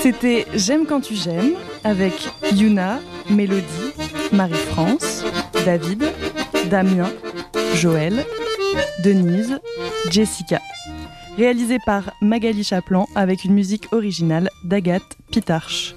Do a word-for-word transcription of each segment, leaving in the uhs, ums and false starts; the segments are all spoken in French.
C'était J'aime quand tu j'aimes avec Yuna, Mélodie, Marie-France, David, Damien, Joël, Denise, Jessica. Réalisé par Magali Chaplan avec une musique originale d'Agathe Pitarch.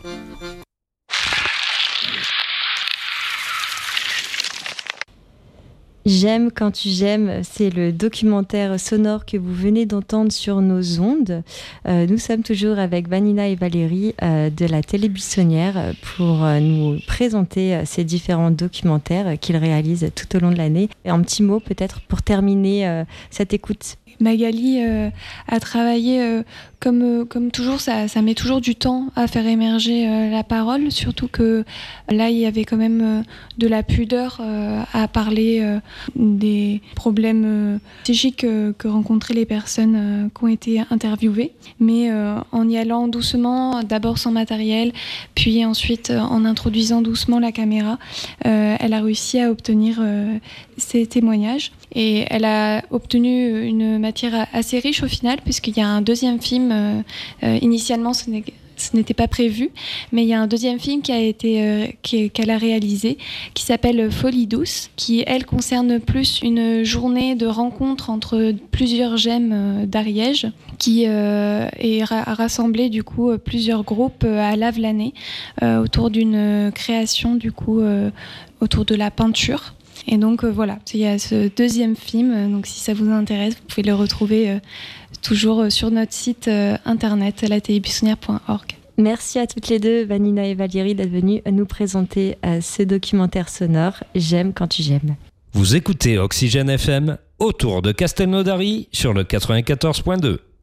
J'aime quand tu j'aimes, c'est le documentaire sonore que vous venez d'entendre sur nos ondes. Euh, nous sommes toujours avec Vanina et Valérie euh, de la Télébuissonnière pour euh, nous présenter euh, ces différents documentaires euh, qu'ils réalisent tout au long de l'année. Et un petit mot peut-être pour terminer euh, cette écoute. Magali euh, a travaillé euh, comme, euh, comme toujours, ça, ça met toujours du temps à faire émerger euh, la parole, surtout que là il y avait quand même euh, de la pudeur euh, à parler euh, des problèmes euh, psychiques euh, que rencontraient les personnes euh, qui ont été interviewées, mais euh, en y allant doucement, d'abord sans matériel, puis ensuite euh, en introduisant doucement la caméra, euh, elle a réussi à obtenir euh, ces témoignages et elle a obtenu une matière assez riche au final, puisqu'il y a un deuxième film. Euh, euh, initialement, ce, n'est, ce n'était pas prévu, mais il y a un deuxième film qui a été, euh, qui, qu'elle a réalisé, qui s'appelle Folie douce, qui, elle, concerne plus une journée de rencontre entre plusieurs gemmes euh, d'Ariège, qui euh, est, a rassemblé, du coup, plusieurs groupes à Lavelanet, euh, autour d'une création, du coup, euh, autour de la peinture. Et donc euh, voilà, il y a ce deuxième film, donc si ça vous intéresse, vous pouvez le retrouver euh, toujours sur notre site euh, internet, la télébuissonnière point org. Merci à toutes les deux, Vanina et Valérie, d'être venues nous présenter euh, ce documentaire sonore « J'aime quand tu j'aimes ». Vous écoutez Oxygène F M autour de Castelnaudary sur le quatre-vingt-quatorze point deux.